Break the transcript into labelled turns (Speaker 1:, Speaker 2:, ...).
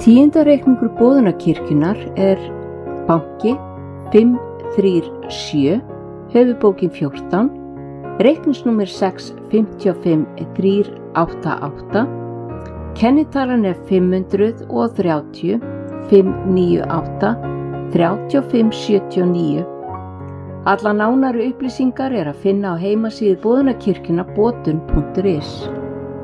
Speaker 1: Tíundareikningur Boðunarkirkjunnar banki 537, höfuðbókin 14, reikningsnúmer 655388, kennitalan 530 598 3579. Allar nánari upplýsingar að finna á heimasíðu Boðunarkirkjunnar botun.is.